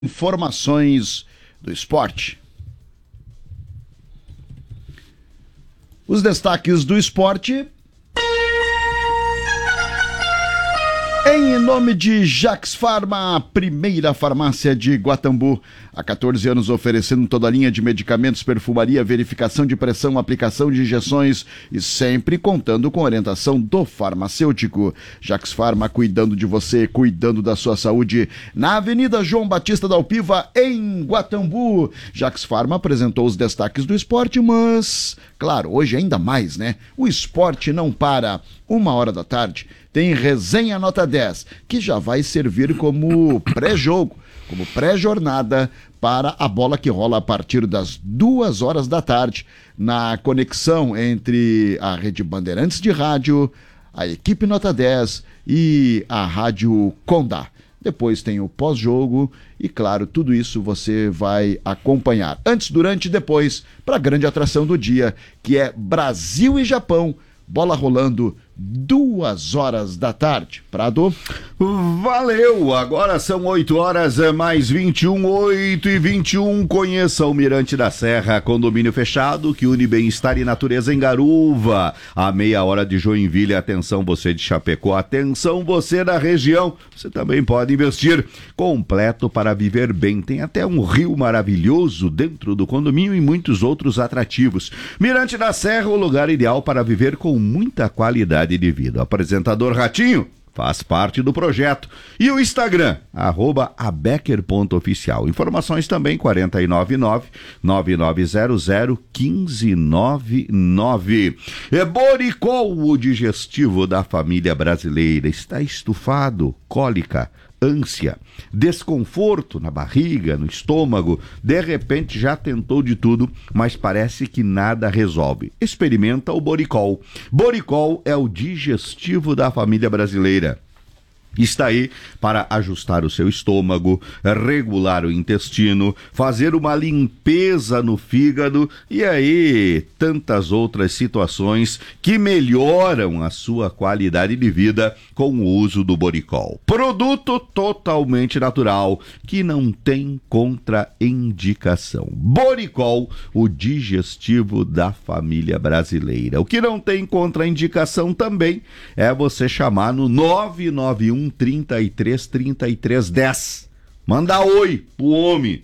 Informações do esporte. Os destaques do esporte. Em nome de Jax Farma, a primeira farmácia de Guatambu. Há 14 anos oferecendo toda a linha de medicamentos, perfumaria, verificação de pressão, aplicação de injeções e sempre contando com a orientação do farmacêutico. Jax Farma, cuidando de você, cuidando da sua saúde. Na Avenida João Batista da Alpiva, em Guatambu. Jax Farma apresentou os destaques do esporte, mas, claro, hoje ainda mais, né? O esporte não para. 1h da tarde. Tem resenha nota 10, que já vai servir como pré-jogo, como pré-jornada para a bola que rola a partir das 2h da tarde, na conexão entre a Rede Bandeirantes de Rádio, a equipe Nota 10 e a Rádio Condá. Depois tem o pós-jogo e, claro, tudo isso você vai acompanhar antes, durante e depois para a grande atração do dia, que é Brasil e Japão. Bola rolando 2h da tarde. Prado? Valeu! Agora são 8h mais 21, 8h21. Conheça o Mirante da Serra, condomínio fechado que une bem-estar e natureza em Garuva. A meia hora de Joinville. Atenção você de Chapecó, atenção você da região. Você também pode investir. Completo para viver bem. Tem até um rio maravilhoso dentro do condomínio e muitos outros atrativos. Mirante da Serra, o lugar ideal para viver com muita qualidade de vida. O apresentador Ratinho faz parte do projeto. E o Instagram, @abecker.oficial. Informações também 499-9900-1599. Boricol, o digestivo da família brasileira. Está estufado, cólica, ânsia, desconforto na barriga, no estômago, de repente já tentou de tudo, mas parece que nada resolve. Experimenta o Boricol. Boricol é o digestivo da família brasileira. Está aí para ajustar o seu estômago, regular o intestino, fazer uma limpeza no fígado e aí tantas outras situações que melhoram a sua qualidade de vida com o uso do Boricol. Produto totalmente natural, que não tem contraindicação. Boricol, o digestivo da família brasileira. O que não tem contraindicação também é você chamar no 991 33 33 10. Manda oi pro homem.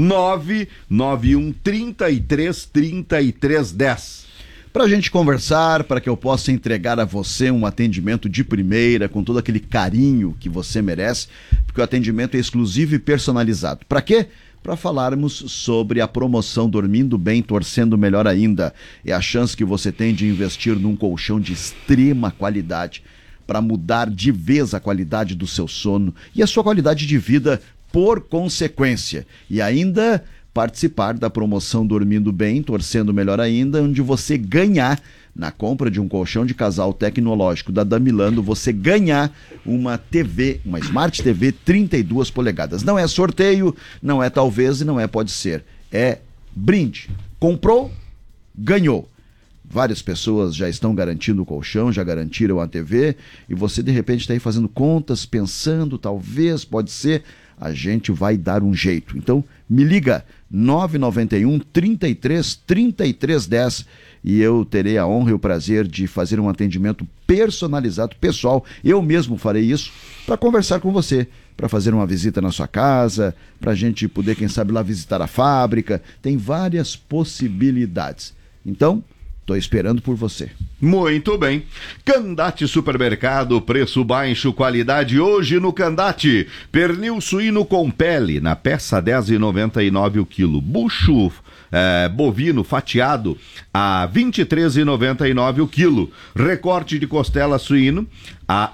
991 33 33 10. Pra gente conversar, para que eu possa entregar a você um atendimento de primeira, com todo aquele carinho que você merece, porque o atendimento é exclusivo e personalizado. Pra quê? Para falarmos sobre a promoção Dormindo Bem, Torcendo Melhor Ainda. É a chance que você tem de investir num colchão de extrema qualidade, para mudar de vez a qualidade do seu sono e a sua qualidade de vida por consequência. E ainda participar da promoção Dormindo Bem, Torcendo Melhor Ainda, onde você ganhar, na compra de um colchão de casal tecnológico da Damilando, você ganhar uma TV, uma Smart TV 32 polegadas. Não é sorteio, não é talvez e não é pode ser. É brinde. Comprou, ganhou. Várias pessoas já estão garantindo o colchão, já garantiram a TV, e você de repente está aí fazendo contas, pensando, talvez, pode ser, a gente vai dar um jeito. Então, me liga, 991 33 33 10, e eu terei a honra e o prazer de fazer um atendimento personalizado, pessoal. Eu mesmo farei isso para conversar com você, para fazer uma visita na sua casa, para a gente poder, quem sabe, lá visitar a fábrica. Tem várias possibilidades. Então, tô esperando por você. Muito bem. Candate Supermercado, preço baixo, qualidade hoje no Candate. Pernil suíno com pele, na peça R$10,99 o quilo. Bucho bovino fatiado a R$23,99 o quilo. Recorte de costela suíno a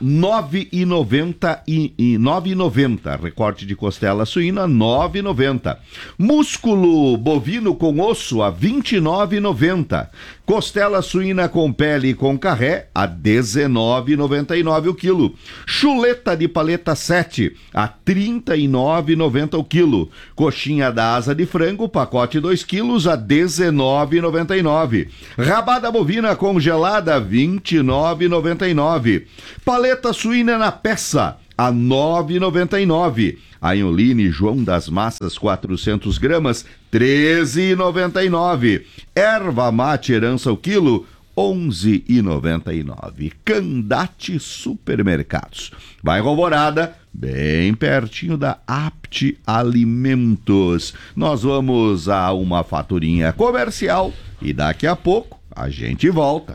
R$9,90. Recorte de costela suína, R$9,90. Músculo bovino com osso a R$29,90. Costela suína com pele e com carré a R$19,99 o quilo. Chuleta de paleta 7 a R$39,90 o quilo. Coxinha da asa de frango, pacote 2 quilos a R$19,99. Rabada bovina congelada R$29,99. Paleta suína na peça a R$ 9,99. A Inholine João das Massas 400 gramas, R$ 13,99. Erva mate herança o quilo, R$ 11,99. Candate Supermercados. Bairro Alvorada, bem pertinho da Apt Alimentos. Nós vamos a uma faturinha comercial e daqui a pouco a gente volta.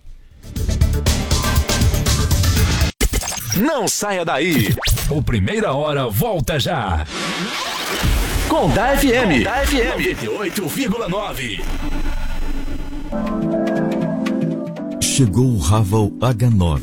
Não saia daí. O Primeira Hora volta já. Conda FM 98,9. Chegou o Raval H9.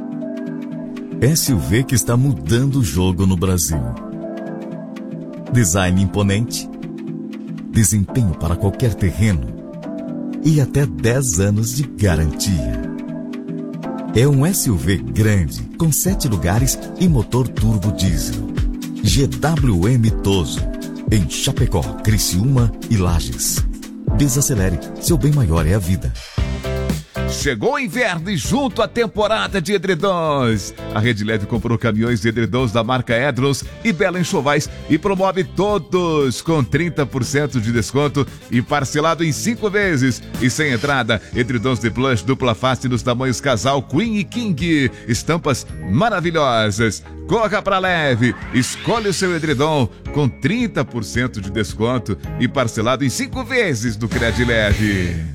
SUV que está mudando o jogo no Brasil. Design imponente, desempenho para qualquer terreno e até 10 anos de garantia. É um SUV grande, com 7 lugares e motor turbo diesel. GWM Toso, em Chapecó, Criciúma e Lages. Desacelere, seu bem maior é a vida. Chegou o inverno e junto à temporada de edredons. A Rede Leve comprou caminhões de edredons da marca Edros e Bela Enxovais e promove todos com 30% de desconto e parcelado em 5 vezes. E sem entrada, edredons de plush dupla face nos tamanhos casal Queen e King. Estampas maravilhosas. Corra pra Leve, escolhe o seu edredom com 30% de desconto e parcelado em 5 vezes do Cred Leve.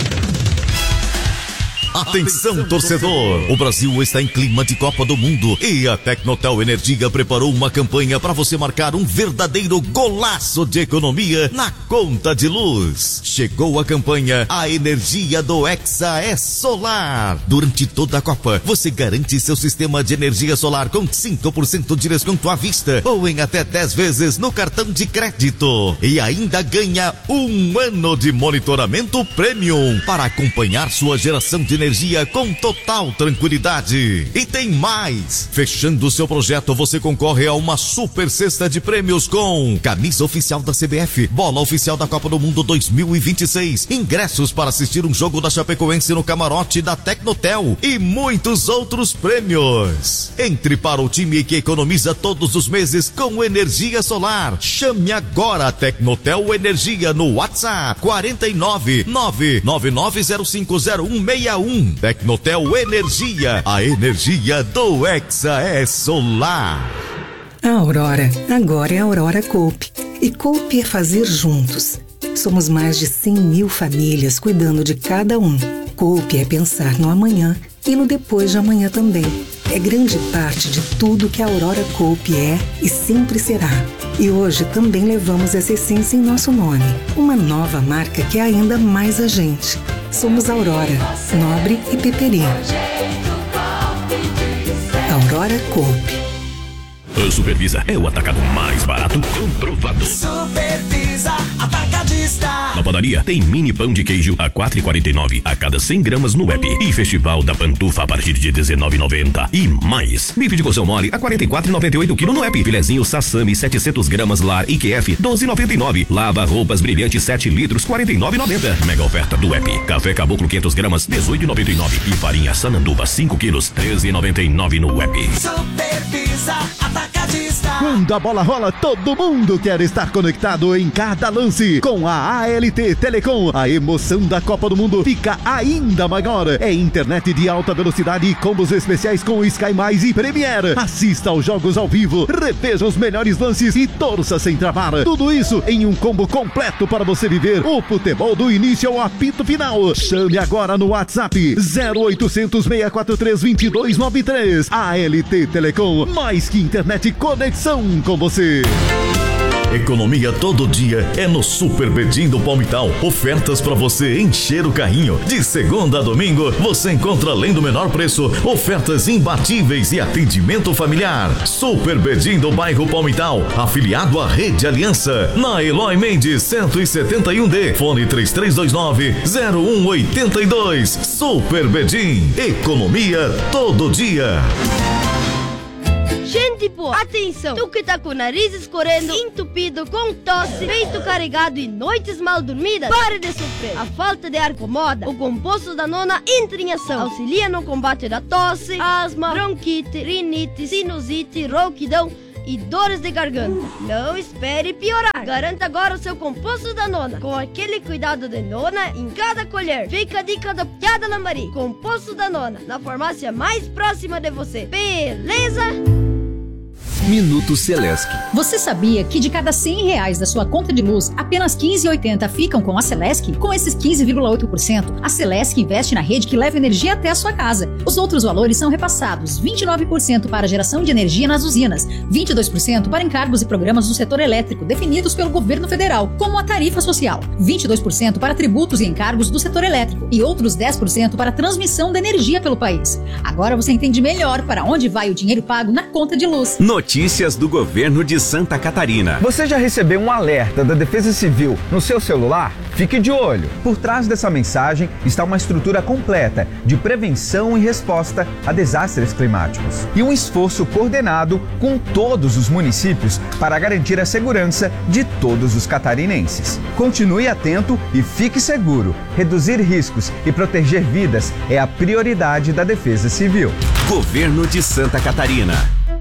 Atenção, torcedor! O Brasil está em clima de Copa do Mundo e a Tecnotel Energia preparou uma campanha para você marcar um verdadeiro golaço de economia na conta de luz. Chegou a campanha A Energia do Hexa é Solar. Durante toda a Copa, você garante seu sistema de energia solar com 5% de desconto à vista ou em até 10 vezes no cartão de crédito. E ainda ganha 1 ano de monitoramento premium para acompanhar sua geração de energia com total tranquilidade. E tem mais! Fechando o seu projeto, você concorre a uma super cesta de prêmios com camisa oficial da CBF, bola oficial da Copa do Mundo 2026, ingressos para assistir um jogo da Chapecoense no camarote da Tecnotel e muitos outros prêmios. Entre para o time que economiza todos os meses com energia solar. Chame agora a Tecnotel Energia no WhatsApp 49 999050161. Tecnotel Energia, a energia do Hexa é solar. A Aurora, agora é a Aurora Coop. E Coop é fazer juntos. Somos mais de 100 mil famílias cuidando de cada um. Coop é pensar no amanhã e no depois de amanhã também. É grande parte de tudo que a Aurora Coop é e sempre será. E hoje também levamos essa essência em nosso nome. Uma nova marca que é ainda mais a gente. Somos Aurora, Nobre e Peperi. Aurora Coop. A Supervisa é o atacado mais barato comprovado. Supervisa Atacadista. Na padaria tem mini pão de queijo a R$ 4,49 a cada 100 gramas no app. E Festival da Pantufa a partir de R$ 19,90. E mais. Bife de colchão mole a R$ 44,98 kg no app. Filezinho Sassami 700 gramas Lar IQF R$ 12,99. Lava roupas brilhantes 7 litros R$ 49,90. Mega oferta do app. Café Caboclo 500 gramas R$ 18,99. E farinha Sananduva 5 quilos R$ 13,99 no app. Supervisa Atacadista. Quando a bola rola, todo mundo quer estar conectado em cada lance. Com a ALT Telecom, a emoção da Copa do Mundo fica ainda maior. É internet de alta velocidade e combos especiais com Sky Mais e Premiere. Assista aos jogos ao vivo, reveja os melhores lances e torça sem travar. Tudo isso em um combo completo para você viver o futebol do início ao apito final. Chame agora no WhatsApp 0800 643 2293. ALT Telecom, mais que internet, conexão com você. Economia todo dia é no Super Bedim do Palmital. Ofertas para você encher o carrinho. De segunda a domingo, você encontra, além do menor preço, ofertas imbatíveis e atendimento familiar. Super Bedim do bairro Palmital, afiliado à Rede Aliança. Na Eloy Mendes 171D, fone 3329-0182. Super Bedim, economia todo dia. Gente tipo, atenção, tu que tá com o nariz escorrendo, entupido, com tosse, peito carregado e noites mal dormidas, pare de sofrer. A falta de ar incomoda, o composto da nona entra em ação. Auxilia no combate da tosse, asma, bronquite, rinite, sinusite, rouquidão e dores de garganta. Não espere piorar. Garanta agora o seu composto da nona, com aquele cuidado de nona em cada colher. Fica a dica da Piada Lambari. Composto da nona, na farmácia mais próxima de você. Beleza? Minuto Celesc. Você sabia que de cada R$100 da sua conta de luz, apenas 15,80 ficam com a Celesc? Com esses 15,8%, a Celesc investe na rede que leva energia até a sua casa. Os outros valores são repassados: 29% para geração de energia nas usinas, 22% para encargos e programas do setor elétrico definidos pelo governo federal, como a tarifa social, 22% para tributos e encargos do setor elétrico e outros 10% para transmissão da energia pelo país. Agora você entende melhor para onde vai o dinheiro pago na conta de luz. Notícias do governo de Santa Catarina. Você já recebeu um alerta da Defesa Civil no seu celular? Fique de olho. Por trás dessa mensagem está uma estrutura completa de prevenção e resposta a desastres climáticos e um esforço coordenado com todos os municípios para garantir a segurança de todos os catarinenses. Continue atento e fique seguro. Reduzir riscos e proteger vidas é a prioridade da Defesa Civil. Governo de Santa Catarina.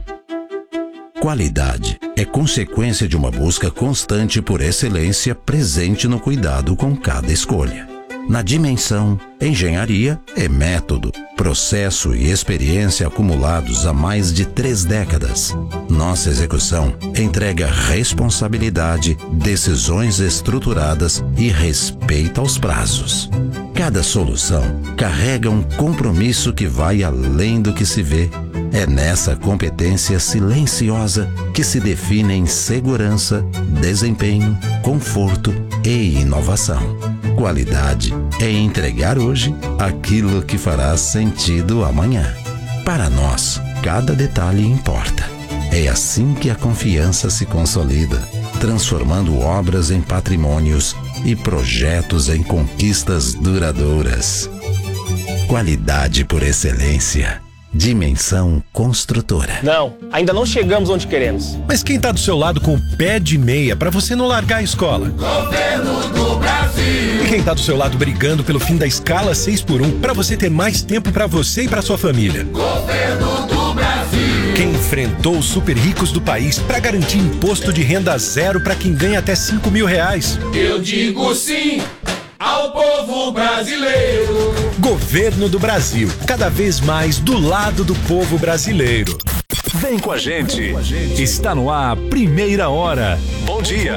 Qualidade é consequência de uma busca constante por excelência presente no cuidado com cada escolha. Na Dimensão, engenharia é método, processo e experiência acumulados há mais de 3 décadas. Nossa execução entrega responsabilidade, decisões estruturadas e respeito aos prazos. Cada solução carrega um compromisso que vai além do que se vê. É nessa competência silenciosa que se definem segurança, desempenho, conforto e inovação. Qualidade é entregar hoje aquilo que fará sentido amanhã. Para nós, cada detalhe importa. É assim que a confiança se consolida, transformando obras em patrimônios e projetos em conquistas duradouras. Qualidade por excelência. Dimensão Construtora. Não, ainda não chegamos onde queremos. Mas quem tá do seu lado com o pé de meia pra você não largar a escola? Governo do Brasil. E quem tá do seu lado brigando pelo fim da escala 6x1 pra você ter mais tempo pra você e pra sua família? Governo do Brasil. Quem enfrentou os super ricos do país pra garantir imposto de renda zero pra quem ganha até R$5.000? Eu digo sim ao povo brasileiro. Governo do Brasil, cada vez mais do lado do povo brasileiro. Vem com a gente. Está no ar, Primeira Hora. Bom dia.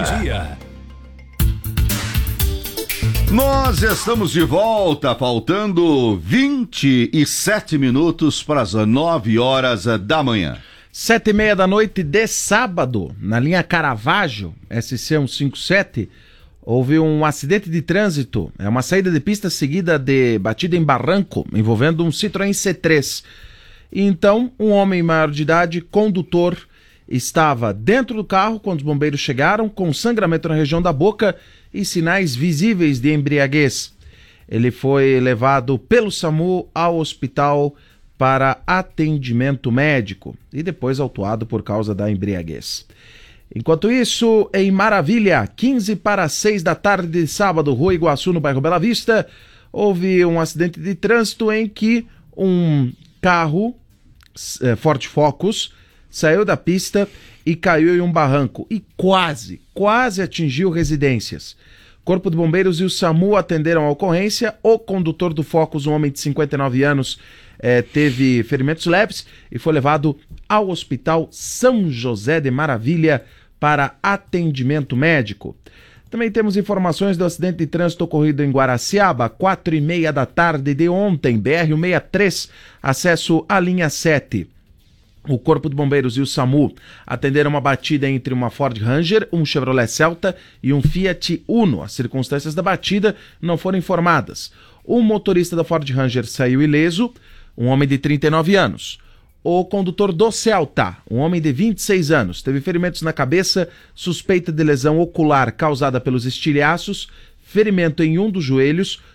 Nós estamos de volta, faltando 27 minutos para as 9 horas da manhã. 7h30 da noite de sábado, na linha Caravaggio, SC 157, houve um acidente de trânsito. É uma saída de pista seguida de batida em barranco, envolvendo um Citroën C3. Então, um homem maior de idade, condutor, estava dentro do carro quando os bombeiros chegaram, com sangramento na região da boca e sinais visíveis de embriaguez. Ele foi levado pelo SAMU ao hospital para atendimento médico e depois autuado por causa da embriaguez. Enquanto isso, em Maravilha, 15 para 6 da tarde de sábado, Rua Iguaçu, no bairro Bela Vista, houve um acidente de trânsito em que um carro Ford Focus saiu da pista e caiu em um barranco e quase atingiu residências. Corpo de Bombeiros e o SAMU atenderam a ocorrência. O condutor do Focus, um homem de 59 anos, teve ferimentos leves e foi levado ao Hospital São José de Maravilha para atendimento médico. Também temos informações do acidente de trânsito ocorrido em Guaraciaba, 4h30 da tarde de ontem, BR-163, acesso à linha 7. O Corpo de Bombeiros e o SAMU atenderam uma batida entre uma Ford Ranger, um Chevrolet Celta e um Fiat Uno. As circunstâncias da batida não foram informadas. O motorista da Ford Ranger saiu ileso, um homem de 39 anos. O condutor do Celta, um homem de 26 anos, teve ferimentos na cabeça, suspeita de lesão ocular causada pelos estilhaços, ferimento em um dos joelhos,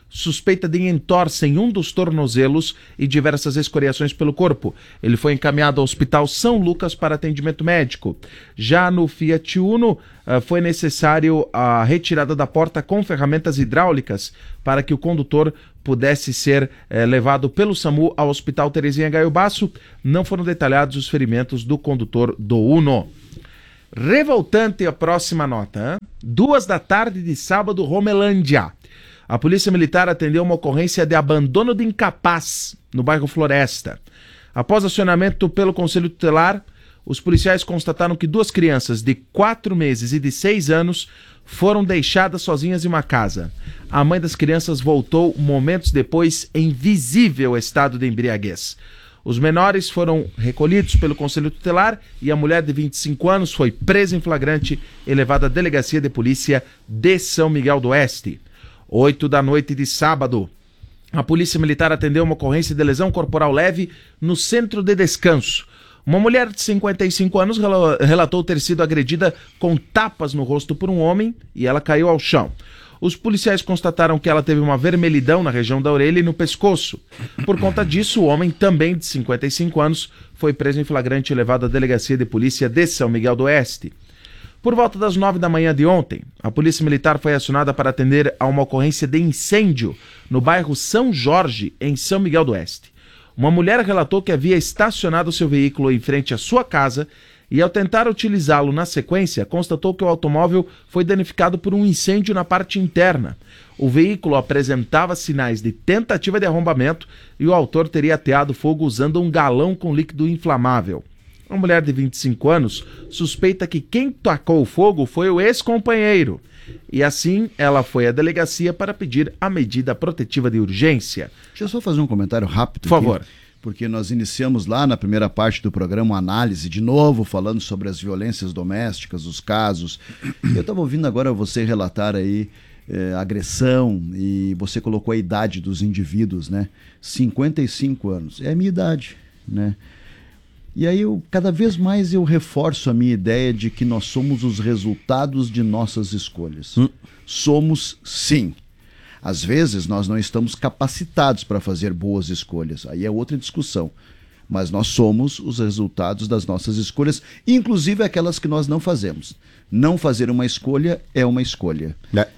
suspeita de entorse em um dos tornozelos e diversas escoriações pelo corpo. Ele foi encaminhado ao Hospital São Lucas para atendimento médico. Já no Fiat Uno, foi necessário a retirada da porta com ferramentas hidráulicas para que o condutor pudesse ser levado pelo SAMU ao Hospital Terezinha Gaio Basso. Não foram detalhados os ferimentos do condutor do Uno. Revoltante a próxima nota. 2h de sábado, Romelândia. A Polícia Militar atendeu uma ocorrência de abandono de incapaz no bairro Floresta. Após acionamento pelo Conselho Tutelar, os policiais constataram que 2 crianças de 4 meses e de 6 anos foram deixadas sozinhas em uma casa. A mãe das crianças voltou momentos depois em visível estado de embriaguez. Os menores foram recolhidos pelo Conselho Tutelar e a mulher de 25 anos foi presa em flagrante e levada à Delegacia de Polícia de São Miguel do Oeste. 8h de sábado, a Polícia Militar atendeu uma ocorrência de lesão corporal leve no centro de descanso. Uma mulher de 55 anos relatou ter sido agredida com tapas no rosto por um homem e ela caiu ao chão. Os policiais constataram que ela teve uma vermelhidão na região da orelha e no pescoço. Por conta disso, o homem, também de 55 anos, foi preso em flagrante e levado à Delegacia de Polícia de São Miguel do Oeste. Por volta das 9 da manhã de ontem, a Polícia Militar foi acionada para atender a uma ocorrência de incêndio no bairro São Jorge, em São Miguel do Oeste. Uma mulher relatou que havia estacionado seu veículo em frente à sua casa e, ao tentar utilizá-lo na sequência, constatou que o automóvel foi danificado por um incêndio na parte interna. O veículo apresentava sinais de tentativa de arrombamento e o autor teria ateado fogo usando um galão com líquido inflamável. Uma mulher de 25 anos suspeita que quem tacou o fogo foi o ex-companheiro. E assim, ela foi à delegacia para pedir a medida protetiva de urgência. Deixa eu só fazer um comentário rápido. Por favor. Porque nós iniciamos lá na primeira parte do programa uma análise, de novo, falando sobre as violências domésticas, os casos. Eu estava ouvindo agora você relatar aí agressão e você colocou a idade dos indivíduos, né? 55 anos. É a minha idade, né? E aí, cada vez mais eu reforço a minha ideia de que nós somos os resultados de nossas escolhas. Somos, sim. Às vezes, nós não estamos capacitados para fazer boas escolhas. Aí é outra discussão. Mas nós somos os resultados das nossas escolhas, inclusive aquelas que nós não fazemos. Não fazer uma escolha é uma escolha.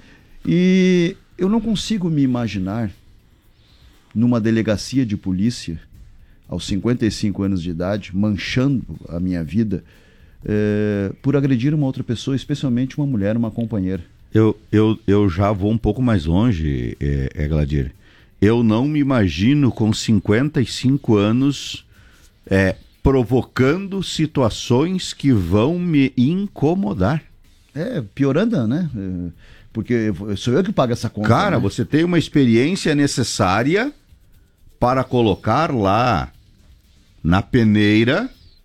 E eu não consigo me imaginar numa delegacia de polícia aos 55 anos de idade, manchando a minha vida por agredir uma outra pessoa, especialmente uma mulher, uma companheira. Eu já vou um pouco mais longe, Gladir. Eu não me imagino com 55 anos provocando situações que vão me incomodar. Piorando, né? Porque sou eu que pago essa conta. Cara, né? Você tem uma experiência necessária para colocar lá na peneira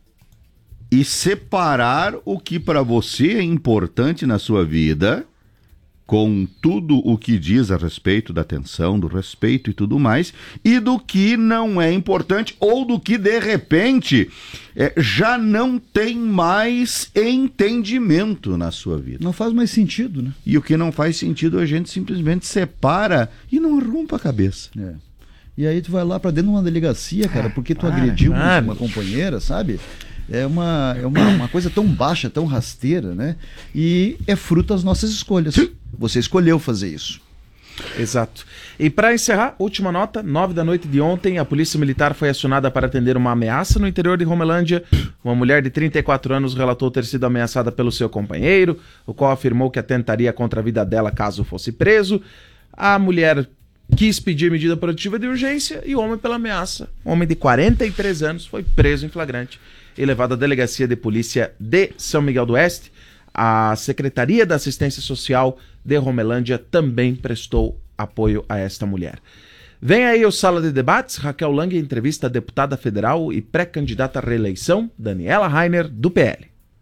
e separar o que para você é importante na sua vida, com tudo o que diz a respeito da atenção, do respeito e tudo mais, e do que não é importante ou do que de repente já não tem mais entendimento na sua vida. Não faz mais sentido, né? E o que não faz sentido a gente simplesmente separa e não arrumpa a cabeça. E aí tu vai lá pra dentro de uma delegacia, cara, porque tu agrediu uma companheira, sabe? É uma coisa tão baixa, tão rasteira, né? E é fruto das nossas escolhas. Você escolheu fazer isso. Exato. E para encerrar, última nota, 9 da noite de ontem, a Polícia Militar foi acionada para atender uma ameaça no interior de Romelândia. Uma mulher de 34 anos relatou ter sido ameaçada pelo seu companheiro, o qual afirmou que atentaria contra a vida dela caso fosse preso. A mulher quis pedir medida protetiva de urgência e o homem, pela ameaça, um homem de 43 anos, foi preso em flagrante e levado à Delegacia de Polícia de São Miguel do Oeste. A Secretaria da Assistência Social de Romelândia também prestou apoio a esta mulher. Vem aí o Sala de Debates. Raquel Lang entrevista a deputada federal e pré-candidata à reeleição, Daniela Rainer, do PL.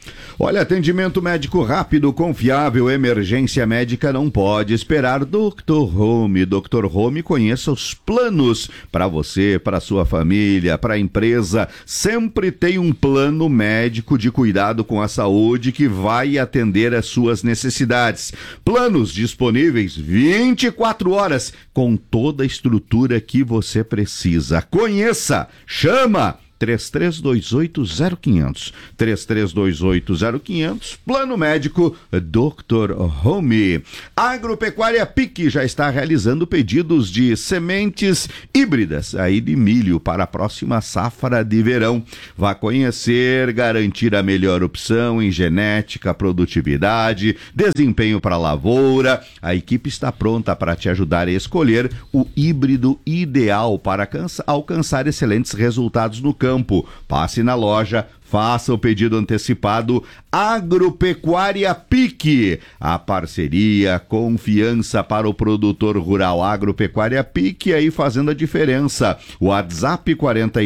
Olha, atendimento médico rápido, confiável, emergência médica não pode esperar. Dr. Home. Dr. Home, conheça os planos para você, para sua família, para a empresa. Sempre tem um plano médico de cuidado com a saúde que vai atender às suas necessidades. Planos disponíveis 24 horas com toda a estrutura que você precisa. Conheça, chama 3328-0500. 3328-0500. Plano médico Dr. Home. Agropecuária PIC já está realizando pedidos de sementes híbridas aí de milho para a próxima safra de verão. Vá conhecer, garantir a melhor opção em genética, produtividade, desempenho para a lavoura. A equipe está pronta para te ajudar a escolher o híbrido ideal para alcançar excelentes resultados no campo. Passe na loja, faça o pedido antecipado. Agropecuária PIC, a parceria, confiança para o produtor rural. Agropecuária PIC aí fazendo a diferença. WhatsApp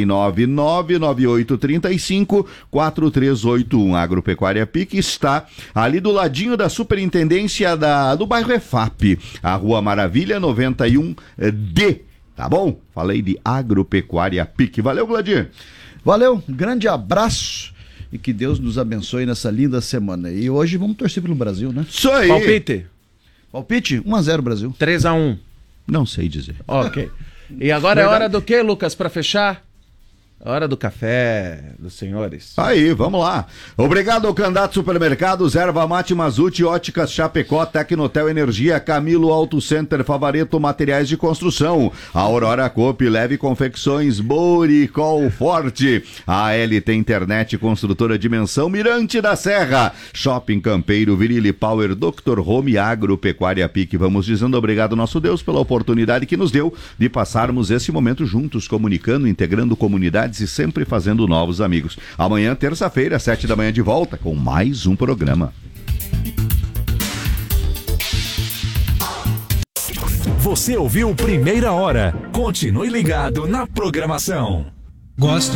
49998354381. Agropecuária PIC está ali do ladinho da Superintendência do bairro EFAP, a Rua Maravilha 91D. Tá bom? Falei de Agropecuária PIC. Valeu, Gladir. Valeu, um grande abraço e que Deus nos abençoe nessa linda semana. E hoje vamos torcer pelo Brasil, né? Isso aí. Palpite 1-0 Brasil. 3-1. Não sei dizer. Ok. E agora é hora do que, Lucas, para fechar? Hora do café dos senhores. Aí, vamos lá. Obrigado ao Candidato Supermercados, Erva Mate Mazute, Óticas Chapecó, Tecnotel Energia, Camilo Auto Center, Favareto Materiais de Construção, Aurora Coop, Leve Confecções, Boricol Forte, ALT Internet, Construtora Dimensão, Mirante da Serra, Shopping Campeiro, Virile Power, Dr. Home, Agropecuária PIC. Vamos dizendo obrigado, nosso Deus, pela oportunidade que nos deu de passarmos esse momento juntos, comunicando, integrando comunidades e sempre fazendo novos amigos. Amanhã, terça-feira, às 7 da manhã, de volta com mais um programa. Você ouviu Primeira Hora. Continue ligado na programação. Gosto